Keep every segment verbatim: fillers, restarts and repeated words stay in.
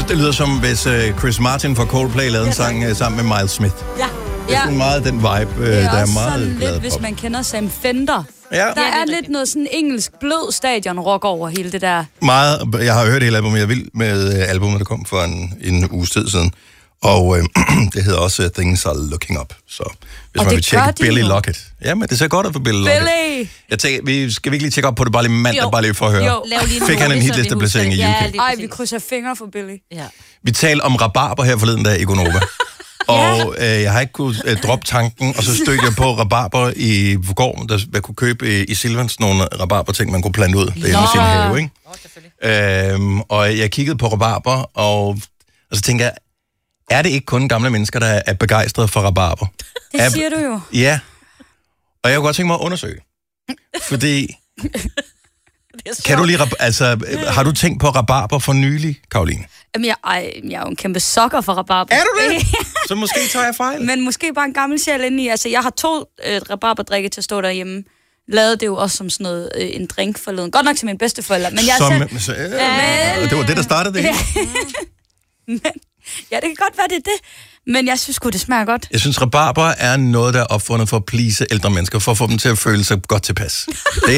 synes, det lyder som, hvis uh, Chris Martin fra Coldplay lavede en sang uh, sammen med Miles Smith. Ja. Det er sådan meget den vibe, uh, det er der er også meget sådan glad lidt, hvis for. man kender Sam Fender. Ja. Der Ja, er, er lidt noget sådan engelsk blød stadion-rock over hele det der. Meget, jeg har hørt hele albumet. Jeg er vild med uh, albumet, der kom for en, en uges tid siden. Og uh, det hedder også uh, Things Are Looking Up. Så hvis Og man det vil tjekke gør de Billy jo. Lockett. Ja, men det ser godt ud for Billy Lockett. Billy! Jeg tænker, vi skal virkelig tjekke op på det bare lige mandag, Jo. bare lige for at høre. Jo, lav lige en Fik han en note, så vi hitlisteplacering i husker U det. K? Ja, lige Ej, præcis. vi krydser fingre for Billy. Ja. Vi talte om rabarber her forleden dag i Gonova. Og øh, jeg har ikke kunnet øh, droppe tanken, og så stødte jeg på rabarber i går, der jeg kunne købe øh, i Silvans nogle rabarber-ting, man kunne plante ud derhjemme i sin have, ikke? Oh, Øhm, og jeg kiggede på rabarber, og, og så tænker jeg, er det ikke kun gamle mennesker, der er begejstrede for rabarber? Det er, siger du jo. Ja. Og jeg kunne godt tænke mig at undersøge. Fordi, kan du lige, rab- altså, har du tænkt på rabarber for nylig, Karoline? Jamen, jeg, ej, jeg er jo en kæmpe sokker for rabarber. Er du det? Så måske tager jeg fejl. Men måske bare en gammel sjæl inde i. Altså, jeg har to øh, rabarberdrikke til at stå derhjemme. Lavede det jo også som sådan noget, øh, en drink forleden. Godt nok til mine bedsteforældre, men jeg Som, selv... så, øh, det var det, der startede det hele. Men, ja, det kan godt være, det er det. Men jeg synes sgu, det smager godt. Jeg synes, rabarber er noget, der er opfundet for at please ældre mennesker, for at få dem til at føle sig godt tilpas. Det,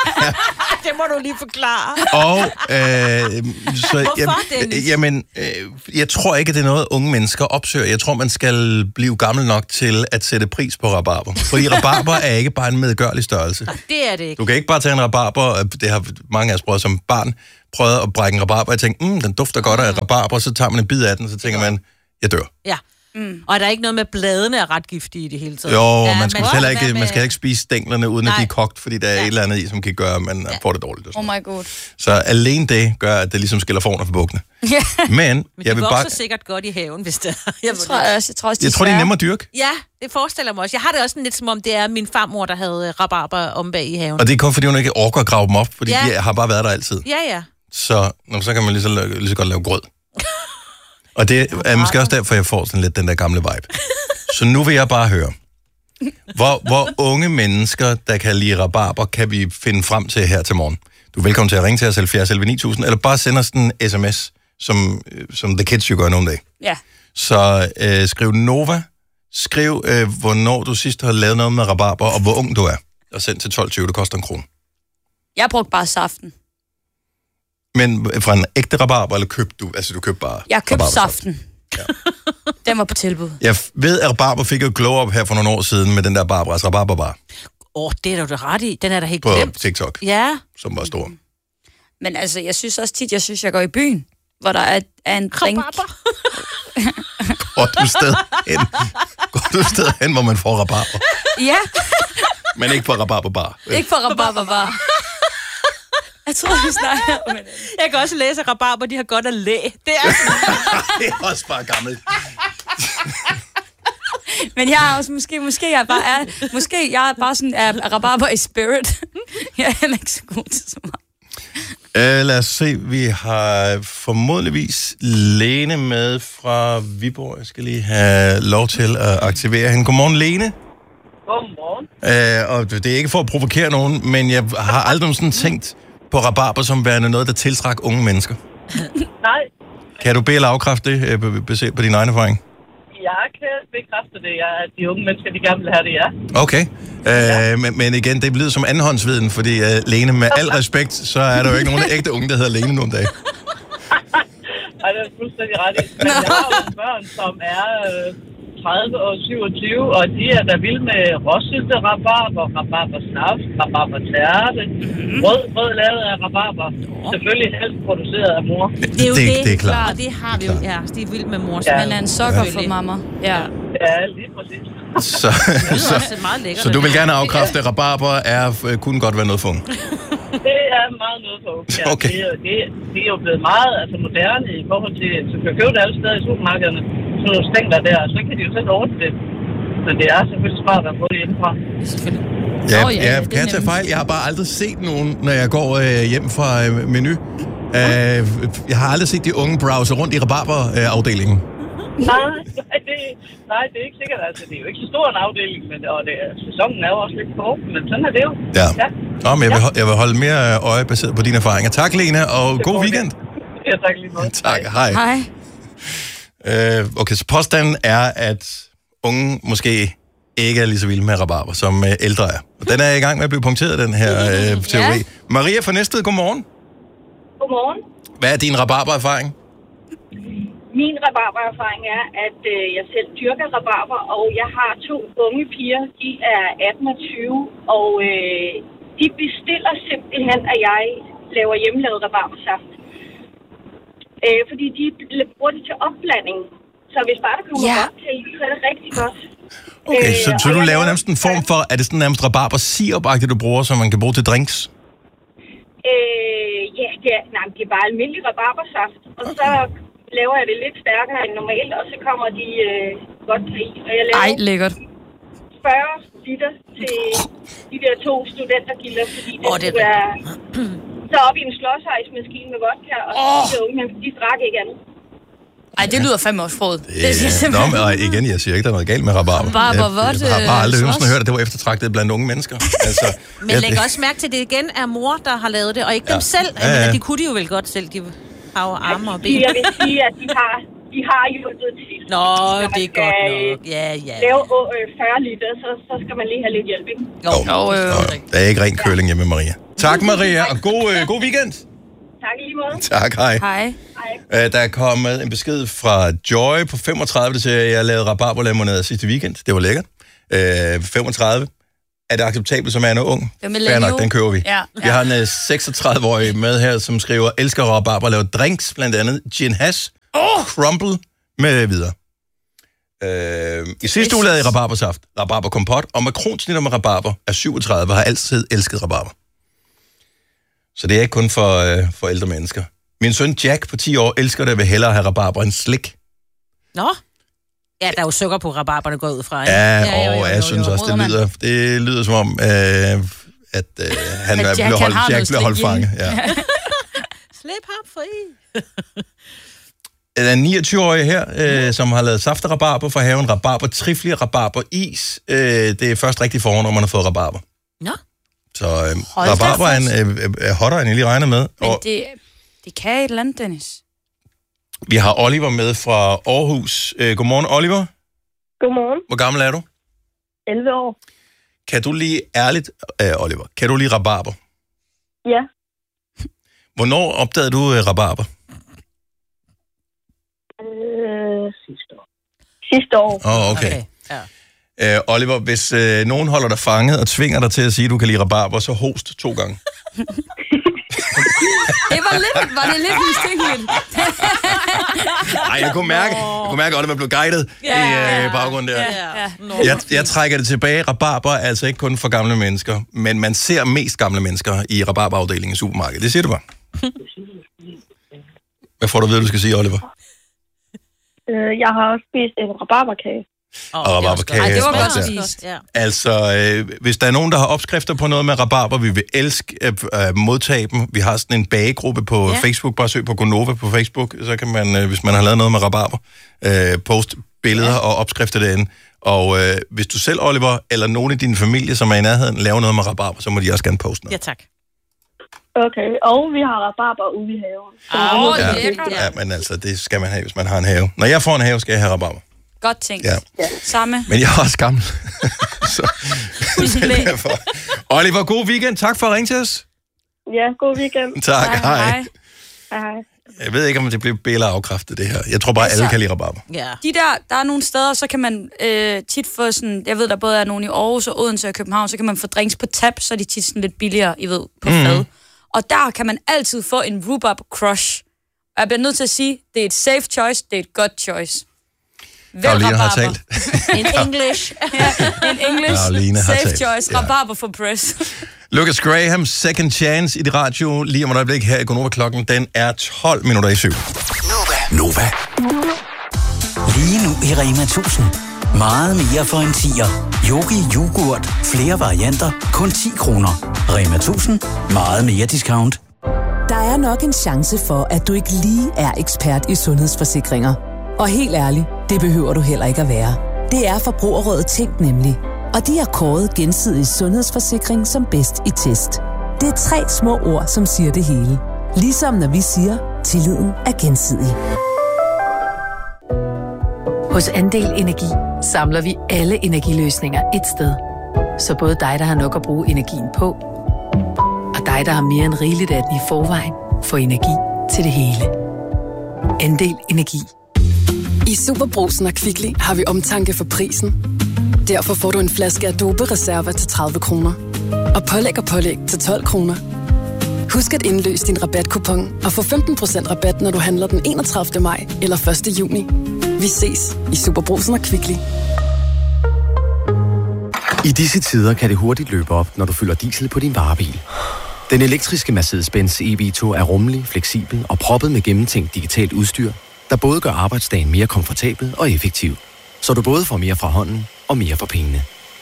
det må du lige forklare. og øh, så, Hvorfor, Dennis? jamen, øh, jeg tror ikke, at det er noget, unge mennesker opsøger. Jeg tror, man skal blive gammel nok til at sætte pris på rabarber. Fordi rabarber er ikke bare en medgørlig størrelse. Det er det ikke. Du kan ikke bare tage en rabarber, det har mange af os prøvet som barn, prøvet at brække en rabarber, og jeg tænkte, mm, den dufter godt af rabarber, så tager man en bid af den, og så tænker man, jeg dør. Ja. Mm. Og er der ikke noget med bladene er ret giftige i det hele taget? Jo, ja, man skal men heller også ikke, være med- man skal ikke spise stænglerne, uden at Nej. de er kogt, fordi der er Ja. et eller andet i, som kan gøre, at man ja. får det dårligt. Og Oh sådan. my god. Så alene det gør, at det ligesom skiller forne fra bukkene. Men, Men jeg de vil vokser bare... sikkert godt i haven, hvis det er. Jeg tror, jeg, jeg tror også, de Jeg tror, det er svære. nemmere at dyrke. Ja, det forestiller mig også. Jeg har det også sådan lidt som om, det er min farmor, der havde rabarber om bag i haven. Og det er kun, fordi hun ikke orker at grave dem op, fordi Ja. de har bare været der altid. Ja, ja. Så, nå, så kan man lige så, la- lige så godt lave grød. Og det er måske også derfor, jeg får sådan lidt den der gamle vibe. Så nu vil jeg bare høre, hvor, hvor unge mennesker, der kan lide rabarber, kan vi finde frem til her til morgen? Du er velkommen til at ringe til os halvfjerds elleve ni tusind, eller bare send os en sms, som, øh, som The Kids jo gør nogle dage. Ja. Så øh, skriv Nova, skriv, øh, hvornår du sidst har lavet noget med rabarber, og hvor ung du er. Og send til tolv tyve, det koster en krone. Jeg brugte bare saften. Men fra en ægte rabarber, eller købte du? Altså, du købte bare Jeg købte rabarbersaft. saften. Ja. Den var på tilbud. Jeg ved, at rabarber fik jo et glow-up her for nogle år siden med den der Barbaras rabarberbar Åh, oh, det er du da ret i. Den er da helt på glemt. TikTok, Ja. som var stor. Men altså, jeg synes også tit, jeg synes, jeg går i byen, hvor der er, er en drink. Rabarber. Går du sted hen, går du sted hen, hvor man får rabarber, Ja, men ikke på rabarberbar. ikke for rabarberbar. Jeg tror, vi snakker om det. Jeg kan også læse, at rabarber, de har godt at læ. Det er Det er også bare gammelt. Men jeg er også måske, måske jeg bare er, måske jeg er bare sådan er rabarber i spirit. Jeg er heller ikke så god til så meget. Uh, lad os se, vi har formodentligvis Lene med fra Viborg. Jeg skal lige have lov til at aktivere hende. Godmorgen, Lene. Godmorgen. Uh, og det er ikke for at provokere nogen, men jeg har aldrig sådan tænkt på rabarber som værende noget, der tiltrækker unge mennesker. Nej, Kan du bede eller afkræfte det, øh, b- baseret på din egen erfaring? jeg kan bekræfte det, at de unge mennesker, de gerne vil have det, ja. Okay. Uh, men, men igen, det lyder som andenhåndsviden, fordi uh, Lene, med al respekt, så er der jo ikke nogen ægte unge, der hedder Lene nogle dage. Ej, det er fuldstændig ret i. Men jeg har jo nogle børn, som er øh, tredive og syvogtyve, og de er der vilde med råsylte rabarber, rabarbersnaps, rabarbertærte, mm-hmm. rød, rød lavet af rabarber. Selvfølgelig helst produceret af mor. Det er jo det, det, det er klart. Og det har vi jo. Ja, det er vildt med mor. Ja. Man er en sokker for Selvfølgelig. mamma. Ja. Ja, lige præcis. Så, Det så, er også meget lækkert. så du vil gerne afkræfte, at rabarber er, uh, kunne godt være noget for unge. Det er meget noget for unge. Ja. Okay. Det, er, det, det er jo blevet meget altså, moderne i forhold til, så kan købe det alle steder i supermarkederne. Sådan nogle stængler der, så kan de jo selv ordne det. Men det er selvfølgelig smart at få det hjemmefra. Selvfølgelig. Ja, Nå, ja, ja, det er kan jeg tage nemt. fejl? Jeg har bare aldrig set nogen, når jeg går øh, hjem fra øh, Menu. Øh, jeg har aldrig set de unge browse rundt i rabarberafdelingen. Nej, nej, det, nej, det er ikke sikkert. Altså, det er jo ikke så stor en afdeling, men, og det, sæsonen er jo også lidt kort, men sådan er det jo. Ja. Ja, Nå, men jeg vil, ho- jeg vil holde mere øje baseret på dine erfaringer. Tak, Lene, og god weekend. ja tak lige meget. Tak, hej. Hej. øh, okay, så påstanden er, at unge måske ikke er lige så vilde med rabarber, som øh, ældre er. Og den er i gang med at blive punkteret, den her øh, teori. Ja. Maria fra Næstved, godmorgen. Godmorgen. Hvad er din rabarbererfaring? Min rabarbererfaring er, at øh, jeg selv dyrker rabarber, og jeg har to unge piger. De er atten og tyve, og øh, de bestiller simpelthen, at jeg laver hjemmelavet rabarbersaft. Øh, fordi de bruger det til opblanding. Så hvis bare der kommer Ja. op til, så er det rigtig godt. Okay, så, så og du jeg laver nærmest en form for, er det sådan nærmest rabarber-sirop-agtigt, du bruger, som man kan bruge til drinks? Øh, ja, det er, nej, det er bare almindelig rabarbersaft. Og så laver jeg det lidt stærkere end normalt, og så kommer de øh, godt i. Og jeg laver Ej, lækkert. fyrre liter til de der to studentergilder, fordi det, Åh, det er skulle være så op i en slåsejsmaskine med vodka, og Åh. så de unge, de drak ikke andet. Ej, det lyder fandme også frød. Det siger simpelthen. Nå, men igen, jeg siger ikke, der er noget galt med rabarber. Rabarber, jeg, what, jeg har bare aldrig øh, nogensinde sauce? hørt, at det var eftertragtet blandt unge mennesker. Altså, Men læg også mærke til, at det igen er mor, der har lavet det, og ikke ja. dem selv. Ja, ja. Men de kunne de jo vel godt selv. De har jo arme og ben. Jeg vil sige, at de har, de har hjulpet til. Nå, Når man det er skal, godt øh, nok. Ja, ja. Lave øh, fyrre liter, så, så skal man lige have lidt hjælp, ikke? Jo, Jo, Jo, øh, Nå, der er ikke ren køling hjemme med Maria. Tak, Maria, og god, øh, god weekend. Tak i lige måde. Tak, hej. Hej. Hej. Uh, der er kommet en besked fra Joy på femogtredive, der siger, at jeg lavede rabarberlemonade sidste weekend. Det var lækkert. Uh, femogtredive. Er det acceptabelt, som er en ung? Det er Fair nok, den køber vi. Ja. Vi har en uh, seksogtredive-årig med her, som skriver, elsker rabarber og laver drinks, blandt andet gin hash, oh! crumble med videre. Uh, I sidste uge lavede jeg rabarbersaft, rabarberkompot, og makronsnitter med rabarber er syvogtredive, har altid elsket rabarber. Så det er ikke kun for, uh, for ældre mennesker. Min søn Jack på ti år elsker det, vil hellere have rabarber end slik. Nå. Ja, der er jo sukker på rabarberne går ud fra. Ikke? Ja, jo, jo, og jo, jeg jo, synes jo. også, det lyder, det lyder som om, øh, at øh, han At er Jack, blevet han holdt, har Jack noget bliver holdt slik fanget. hjemme. Ja. Slip ham fri. Der er en niogtyve-årig her, øh, som har lavet safterabarber fra haven, rabarber trifli, rabarber is. Øh, det er først rigtig forhånd, når man har fået rabarber. Nå. Så øh, Hold da rabarber er, en, fast. øh, er hottere, end jeg lige regner med. Men Og det, det kan et eller andet, Dennis. vi har Oliver med fra Aarhus. Øh, godmorgen, Oliver. Godmorgen. Hvor gammel er du? elleve år. Kan du lige, ærligt, øh, Oliver, kan du lige rabarber? Ja. Hvornår opdagede du øh, rabarber? Øh, sidste år. Sidste år. Åh, oh, okay. Okay. Ja. Øh, Oliver, hvis øh, nogen holder dig fanget og tvinger dig til at sige, at du kan lide rabarber, så host to gange. Det var lidt, var det lidt mistænkeligt. Nej, jeg kunne mærke, jeg kunne mærke, at Oliver blev guidet Ja. i øh, baggrunden der. Ja. Ja. Nå. Jeg, jeg trækker det tilbage. Rabarber er altså ikke kun for gamle mennesker, men man ser mest gamle mennesker i rabarberafdelingen i supermarkedet. Det siger du bare. Hvad får du ved, du skal sige, Oliver? Øh, jeg har også spist en rabarberkage. Oh, Og rabarberkage. Ej, det var Ja. godt Ja. spist. Ja. Altså, øh, hvis der er nogen, der har opskrifter på noget med rabarber, vi vil elske at øh, modtage dem. Vi har sådan en bagegruppe på Ja. ja. Facebook. Bare søg på Gonova på Facebook. Så kan man, øh, hvis man har lavet noget med rabarber, øh, poste billeder ja. og opskrifter derinde. Og øh, hvis du selv, Oliver, eller nogen i din familie, som er i nærheden, laver noget med rabarber, så må de også gerne poste noget. Ja, tak. Okay, og vi har rabarber ude i haven. Åh, oh, Ja. lækkert. Ja, men altså, det skal man have, hvis man har en have. Når jeg får en have, skal jeg have rabarber. Godt tænkt. Ja. Samme. Men jeg er også gammel. så, så derfor. Oliver, god weekend. Tak for at ringe til os. Ja, god weekend. Tak, hej. hej. Hej, hej. Jeg ved ikke, om det bliver billeder afkræftet, det her. Jeg tror bare, Altså- alle kan lide rabarber. Ja. De der, der er nogle steder, så kan man øh, tit få sådan, jeg ved, der både er nogle i Aarhus og Odense og København, så kan man få drinks på tap, så er de tit sådan lidt billigere, I ved, på Mhm. fad. Og der kan man altid få en rhubarb crush. Og jeg bliver nødt til at sige, det er et safe choice, det er et godt choice. Vælg Karoline har rabarber. talt. In English. En English Karoline har safe talt. choice, Ja. rabarber for press. Lucas Graham, Second Chance i det radio. Lige om et øjeblik her i Gonova klokken. Den er tolv minutter i syv. Nova. Lige nu i Rema tusind. Meget mere for en tier. Yogi yoghurt. Flere varianter. Kun ti kroner. Rema tusind. Meget mere discount. Der er nok en chance for, at du ikke lige er ekspert i sundhedsforsikringer. Og helt ærligt, det behøver du heller ikke at være. Det er Forbrugerrådet Tænk nemlig. Og de har kåret gensidig sundhedsforsikring som bedst i test. Det er tre små ord, som siger det hele. Ligesom når vi siger, tilliden er gensidig. Hos Andel Energi samler vi alle energiløsninger et sted. Så både dig, der har nok at bruge energien på, og dig, der har mere end rigeligt af den i forvejen, får energi til det hele. Andel Energi. I Superbrugsen og Kvickly har vi omtanke for prisen. Derfor får du en flaske Adobe Reserva til tredive kroner. Og pålæg og pålæg til tolv kroner. Husk at indløse din rabatkupon og få femten procent rabat, når du handler den enogtredivte maj eller første juni. Vi ses i Superbrugsen og Kvickly. I disse tider kan det hurtigt løbe op, når du fylder diesel på din varebil. Den elektriske Mercedes-Benz E V to er rummelig, fleksibel og proppet med gennemtænkt digitalt udstyr, der både gør arbejdsdagen mere komfortabel og effektiv, så du både får mere fra hånden og mere for pengene.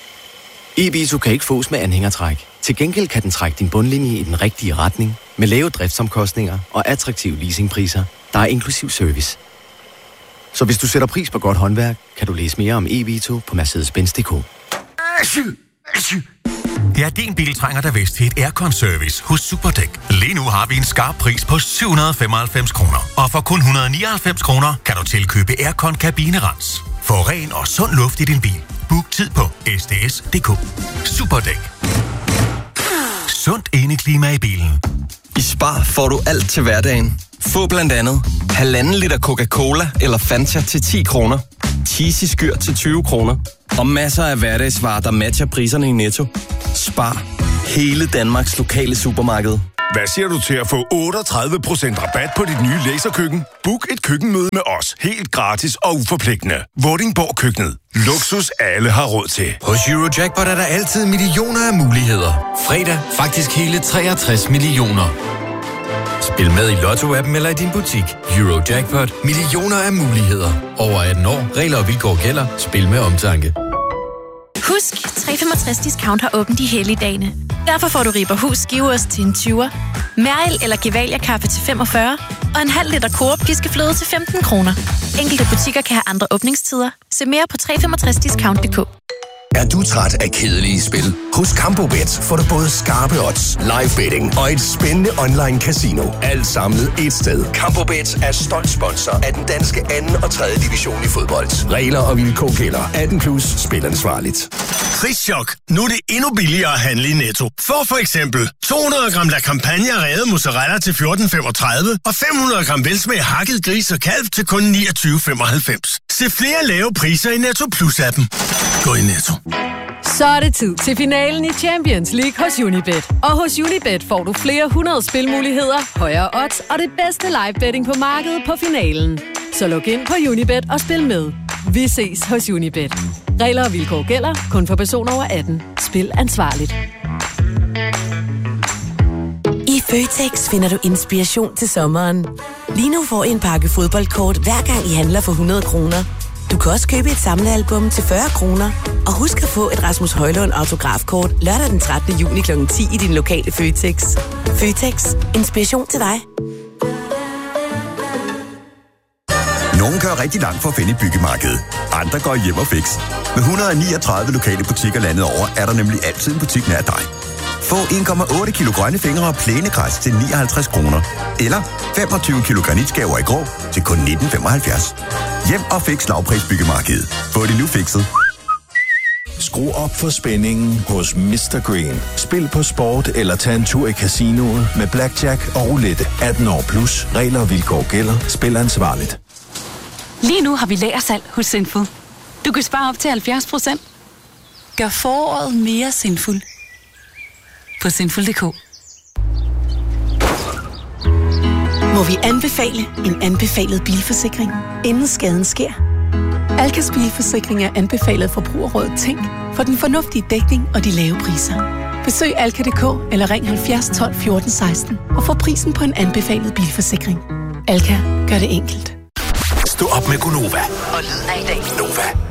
E V to kan ikke fås med anhængertræk. Til gengæld kan den trække din bundlinje i den rigtige retning, med lave driftsomkostninger og attraktive leasingpriser, der er inklusiv service. Så hvis du sætter pris på godt håndværk, kan du læse mere om E V to på mercedes benz punktum d k. Det er din bil trænger der vist til et aircon-service hos Superdæk. Lige nu har vi en skarp pris på syv hundrede og femoghalvfems kroner. Og for kun et hundrede og nioghalvfems kroner kan du tilkøbe aircon kabinerens. Få ren og sund luft i din bil. Book tid på s d s punktum d k. Superdæk. Sundt indeklima i bilen. I Spar får du alt til hverdagen. Få blandt andet halvanden liter Coca-Cola eller Fanta til ti kroner. Cheesy skyr til tyve kroner. Og masser af hverdagsvarer, der matcher priserne i Netto. Spar. Hele Danmarks lokale supermarked. Hvad siger du til at få otteogtredive procent rabat på dit nye laserkøkken? Book et køkkenmøde med os. Helt gratis og uforpligtende. Vordingborg Køkkenet. Luksus alle har råd til. Hos Eurojackpot er der altid millioner af muligheder. Fredag faktisk hele treogtres millioner. Spil med i Lotto-appen eller i din butik. Eurojackpot. Millioner af muligheder. Over atten år. Regler og vilkår gælder. Spil med omtanke. Husk, tre femogtres Discount har åbent de hellige dagene. Derfor får du Rieberhus skiveost til en tyver, Mærel eller Gevalia kaffe til femogfyrre og en halv liter Coop piskefløde til femten kroner. Enkelte butikker kan have andre åbningstider. Se mere på tre femogtres discount punktum d k. Er du træt af kedelige spil? Hos Campobet får du både skarpe odds, live betting og et spændende online casino. Alt samlet et sted. Campobet er stolt sponsor af den danske anden og tredje division i fodbold. Regler og vilkår gælder. atten plus. Spil ansvarligt. Prischok. Nu er det endnu billigere at handle i Netto. Få for eksempel to hundrede gram La Campagna revet mozzarella til fjorten femogtredive og fem hundrede gram velsmag hakket gris og kalv til kun niogtyve femoghalvfems. Se flere lave priser i Netto Plus-appen. Gå i Netto. Så er det tid til finalen i Champions League hos Unibet. Og hos Unibet får du flere hundrede spilmuligheder, højere odds og det bedste live betting på markedet på finalen. Så log ind på Unibet og spil med. Vi ses hos Unibet. Regler og vilkår gælder. Kun for personer over atten. Spil ansvarligt. I Føtex finder du inspiration til sommeren. Lige nu får I en pakke fodboldkort, hver gang I handler for hundrede kroner. Du kan også købe et samlealbum til fyrre kroner. Og husk at få et Rasmus Højlund autografkort lørdag den trettende juni klokken ti i din lokale Føtex. Føtex. Inspiration til dig. Nogle kører rigtig langt for at finde et byggemarked. Andre går hjem og fix. Med et hundrede og niogtredive lokale butikker landet over, er der nemlig altid en butik nær dig. Få en komma otte kilo grønne fingre og plænegræs til nioghalvtreds kroner. Eller femogtyve kilo granitskaver i grå til kun nitten femoghalvfjerds. Hjem og fix lavprisbyggemarkedet. Få det nu fikset. Skru op for spændingen hos mister Green. Spil på sport eller tag en tur i casinoet med blackjack og roulette. atten år plus. Regler og vilkår gælder. Spil ansvarligt. Lige nu har vi lagersalg hos Sinful. Du kan spare op til halvfjerds procent. Gør foråret mere Sinful på sinful punktum d k. Må vi anbefale en anbefalet bilforsikring, inden skaden sker? Alkas bilforsikring er anbefalet Forbrugerrådet Tænk for den fornuftige dækning og de lave priser. Besøg alka punktum d k eller ring halvfjerds tolv fjorten seksten og få prisen på en anbefalet bilforsikring. Alka gør det enkelt. Stå op med Gonova. Og lyden af i dag. Nova.